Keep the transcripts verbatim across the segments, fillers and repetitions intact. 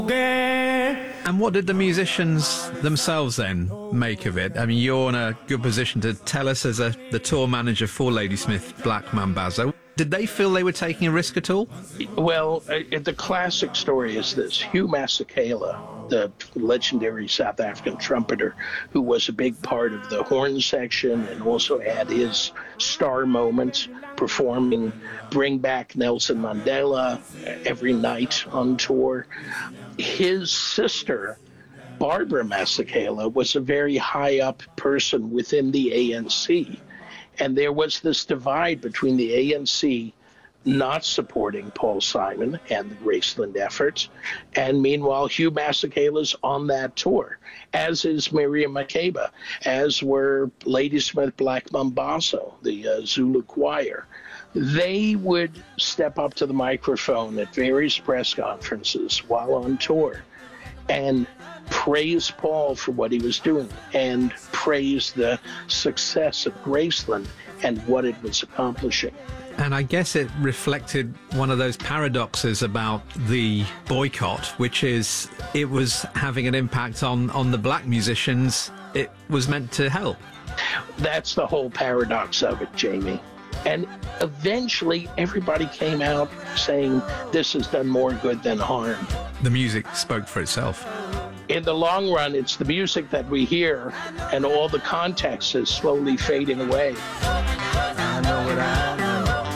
And what did the musicians themselves then make of it? I mean, you're in a good position to tell us as a the tour manager for Ladysmith Black Mambazo. Did they feel they were taking a risk at all? Well, uh, the classic story is this. Hugh Masekela, the legendary South African trumpeter, who was a big part of the horn section and also had his star moment performing Bring Back Nelson Mandela every night on tour. His sister, Barbara Masekela, was a very high-up person within the A N C. And there was this divide between the A N C not supporting Paul Simon and the Graceland efforts, and meanwhile Hugh Masekela's on that tour, as is Miriam Makeba, as were Ladysmith Black Mambazo, the uh, Zulu choir. They would step up to the microphone at various press conferences while on tour and praise Paul for what he was doing and praise the success of Graceland and what it was accomplishing. And I guess it reflected one of those paradoxes about the boycott, which is it was having an impact on, on the black musicians it was meant to help. That's the whole paradox of it, Jamie. And eventually everybody came out saying this has done more good than harm. The music spoke for itself. In the long run, it's the music that we hear, and all the context is slowly fading away. I know what I know.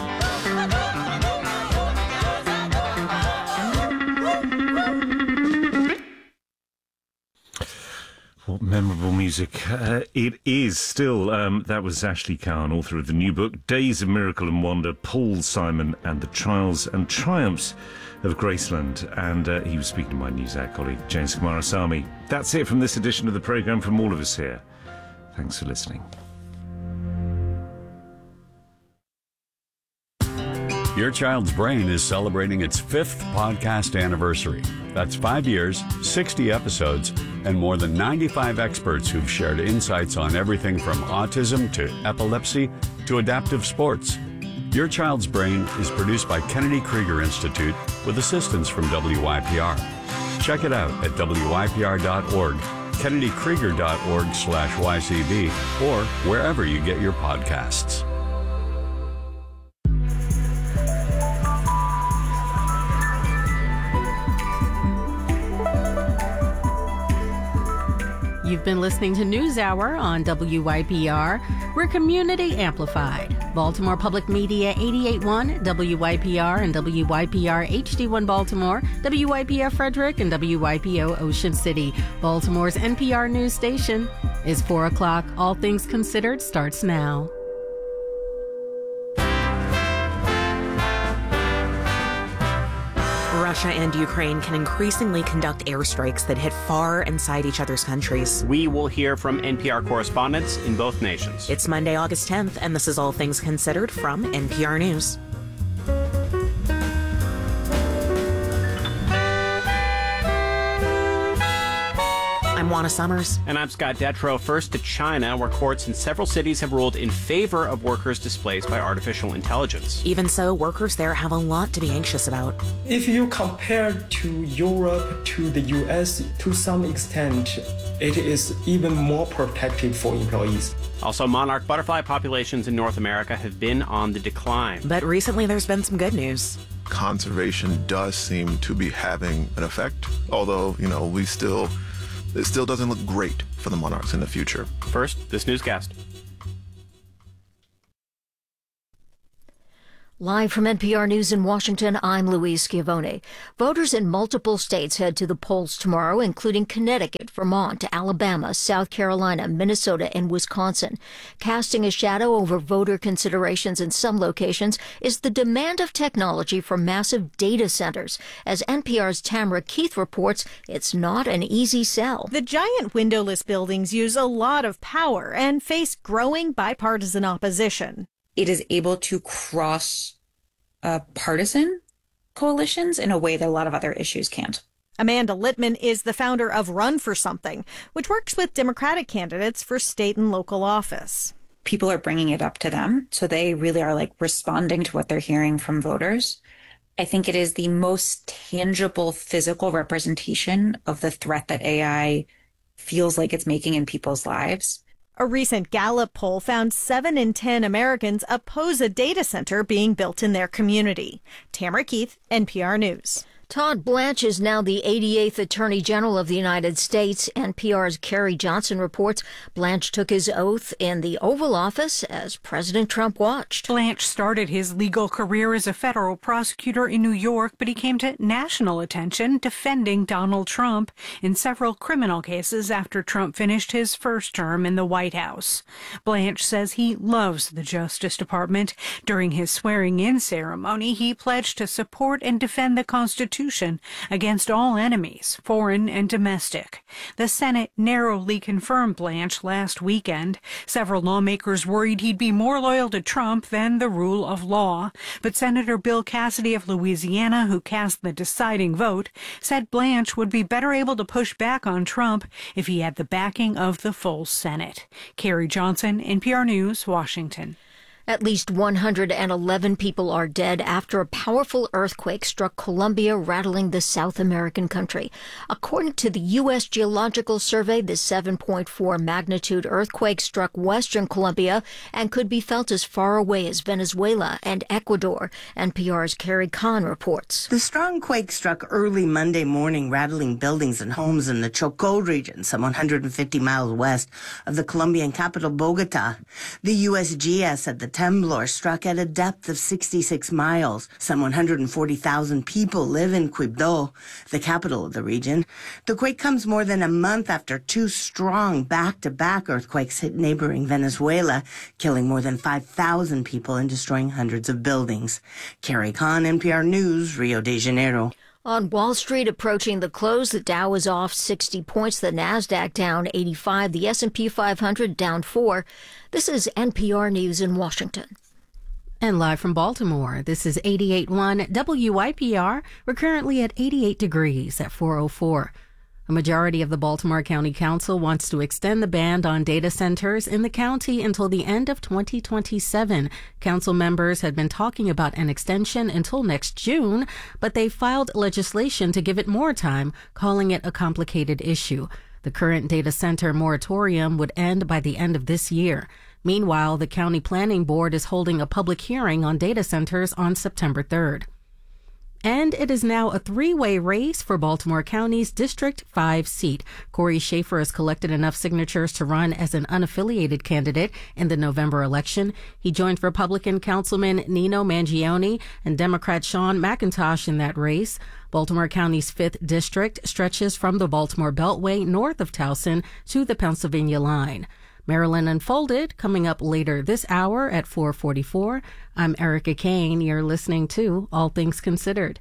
What memorable music. Uh, it is still. Um, that was Ashley Cowan, author of the new book, Days of Miracle and Wonder, Paul Simon and the Trials and Triumphs of Graceland. And uh, he was speaking to my Newsac colleague, James Kumarasamy. That's it from this edition of the programme from all of us here. Thanks for listening. Your Child's Brain is celebrating its fifth podcast anniversary. That's five years, sixty episodes, and more than ninety-five experts who've shared insights on everything from autism to epilepsy to adaptive sports. Your Child's Brain is produced by Kennedy Krieger Institute with assistance from W Y P R. Check it out at W Y P R dot org, kennedy krieger dot org slash Y C B, or wherever you get your podcasts. You've been listening to NewsHour on W Y P R. We're community amplified. Baltimore Public Media eighty-eight point one, W Y P R and W Y P R H D one Baltimore, W Y P F Frederick, and W Y P O Ocean City. Baltimore's N P R news station. Is four o'clock. All Things Considered starts now. Russia and Ukraine can increasingly conduct airstrikes that hit far inside each other's countries. We will hear from N P R correspondents in both nations. It's Monday, August tenth, and this is All Things Considered from N P R News. I'm Juana Summers. And I'm Scott Detrow. First to China, where courts in several cities have ruled in favor of workers displaced by artificial intelligence. Even so, workers there have a lot to be anxious about. If you compare to Europe, to the U S, to some extent, it is even more protective for employees. Also, monarch butterfly populations in North America have been on the decline. But recently there's been some good news. Conservation does seem to be having an effect, although, you know, we still... It still doesn't look great for the monarchs in the future. First, this newscast. Live from N P R News in Washington, I'm Louise Schiavone. Voters in multiple states head to the polls tomorrow, including Connecticut, Vermont, Alabama, South Carolina, Minnesota, and Wisconsin. Casting a shadow over voter considerations in some locations is the demand of technology for massive data centers. As N P R's Tamara Keith reports, it's not an easy sell. The giant windowless buildings use a lot of power and face growing bipartisan opposition. It is able to cross uh, partisan coalitions in a way that a lot of other issues can't. Amanda Littman is the founder of Run for Something, which works with Democratic candidates for state and local office. People are bringing it up to them, so they really are like responding to what they're hearing from voters. I think it is the most tangible physical representation of the threat that A I feels like it's making in people's lives. A recent Gallup poll found seven in ten Americans oppose a data center being built in their community. Tamara Keith, N P R News. Todd Blanche is now the eighty-eighth Attorney General of the United States. N P R's Carrie Johnson reports Blanche took his oath in the Oval Office as President Trump watched. Blanche started his legal career as a federal prosecutor in New York, but he came to national attention defending Donald Trump in several criminal cases after Trump finished his first term in the White House. Blanche says he loves the Justice Department. During his swearing-in ceremony, he pledged to support and defend the Constitution against all enemies, foreign and domestic. The Senate narrowly confirmed Blanche last weekend. Several lawmakers worried he'd be more loyal to Trump than the rule of law. But Senator Bill Cassidy of Louisiana, who cast the deciding vote, said Blanche would be better able to push back on Trump if he had the backing of the full Senate. Carrie Johnson, N P R News, Washington. At least one hundred eleven people are dead after a powerful earthquake struck Colombia, rattling the South American country. According to the U S Geological Survey, the seven point four magnitude earthquake struck western Colombia and could be felt as far away as Venezuela and Ecuador. N P R's Carrie Kahn reports. The strong quake struck early Monday morning, rattling buildings and homes in the Chocó region, some one hundred fifty miles west of the Colombian capital, Bogota. The U S G S said the temblor struck at a depth of sixty-six miles. Some one hundred forty thousand people live in Quibdó, the capital of the region. The quake comes more than a month after two strong back-to-back earthquakes hit neighboring Venezuela, killing more than five thousand people and destroying hundreds of buildings. Carrie Kahn, N P R News, Rio de Janeiro. On Wall Street, approaching the close, the Dow is off sixty points, the Nasdaq down eighty-five, the S and P five hundred down four. This is N P R News in Washington. And live from Baltimore, this is eighty-eight point one W I P R. We're currently at eighty-eight degrees at four oh four. A majority of the Baltimore County Council wants to extend the ban on data centers in the county until the end of twenty twenty-seven. Council members had been talking about an extension until next June, but they filed legislation to give it more time, calling it a complicated issue. The current data center moratorium would end by the end of this year. Meanwhile, the County Planning Board is holding a public hearing on data centers on September third. And it is now a three-way race for Baltimore County's District five seat. Corey Schaefer has collected enough signatures to run as an unaffiliated candidate in the November election. He joined Republican Councilman Nino Mangione and Democrat Sean McIntosh in that race. Baltimore County's fifth District stretches from the Baltimore Beltway north of Towson to the Pennsylvania line. Maryland Unfolded, coming up later this hour at four forty-four. I'm Erica Kane. You're listening to All Things Considered.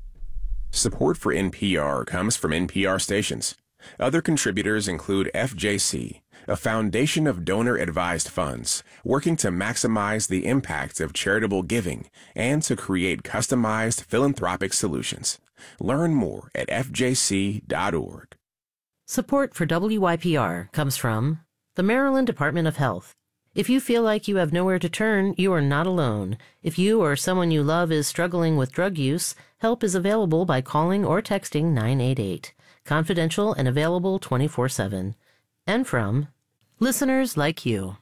Support for N P R comes from N P R stations. Other contributors include F J C, a foundation of donor-advised funds working to maximize the impact of charitable giving and to create customized philanthropic solutions. Learn more at F J C dot org. Support for W I P R comes from the Maryland Department of Health. If you feel like you have nowhere to turn, you are not alone. If you or someone you love is struggling with drug use, help is available by calling or texting nine eight eight. Confidential and available twenty-four seven. And from listeners like you.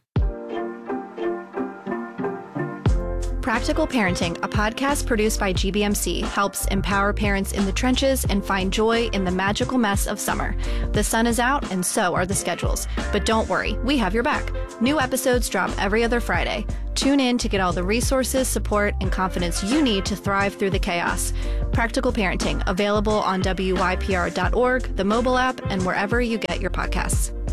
Practical Parenting, a podcast produced by G B M C, helps empower parents in the trenches and find joy in the magical mess of summer. The sun is out and so are the schedules. But don't worry, we have your back. New episodes drop every other Friday. Tune in to get all the resources, support, and confidence you need to thrive through the chaos. Practical Parenting, available on W Y P R dot org, the mobile app, and wherever you get your podcasts.